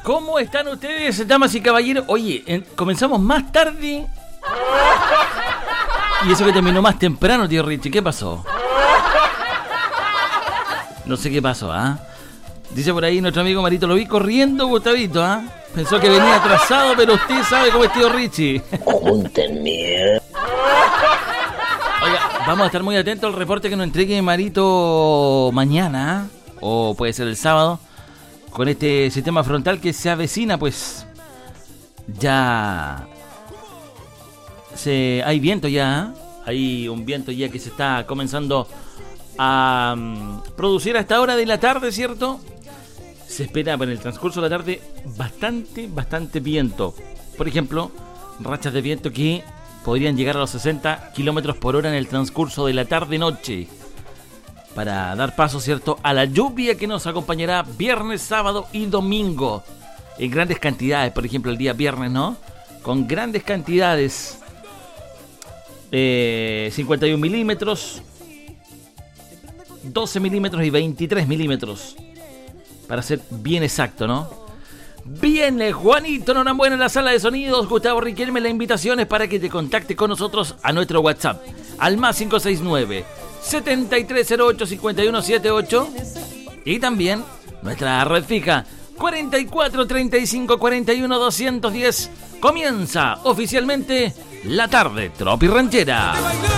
¿Cómo están ustedes, damas y caballeros? Oye, comenzamos más tarde. Y eso que terminó más temprano, tío Richie. ¿Qué pasó? No sé qué pasó, ¿ah? Dice por ahí nuestro amigo Marito, lo vi corriendo, Gustavito, ¿ah? Pensó que venía atrasado, pero usted sabe cómo es tío Richie. Júntenme. Oiga, vamos a estar muy atentos al reporte que nos entregue Marito mañana, o puede ser el sábado, con este sistema frontal que se avecina, pues ya hay viento ya, hay un viento ya que se está comenzando a producir a esta hora de la tarde, ¿cierto? Se espera en el transcurso de la tarde bastante viento. Por ejemplo, rachas de viento que podrían llegar a los 60 kilómetros por hora en el transcurso de la tarde-noche, para dar paso, ¿cierto?, a la lluvia que nos acompañará viernes, sábado y domingo en grandes cantidades. Por ejemplo, el día viernes, ¿no?, con grandes cantidades, 51 milímetros, 12 milímetros y 23 milímetros, para ser bien exacto, ¿no? Bien, Juanito, enhorabuena en la sala de sonidos. Gustavo Riquelme, la invitación es para que te contacte con nosotros a nuestro WhatsApp, al más 569-7308-5178, y también nuestra red fija 44 35 41 210. Comienza oficialmente la tarde Tropi Ranchera.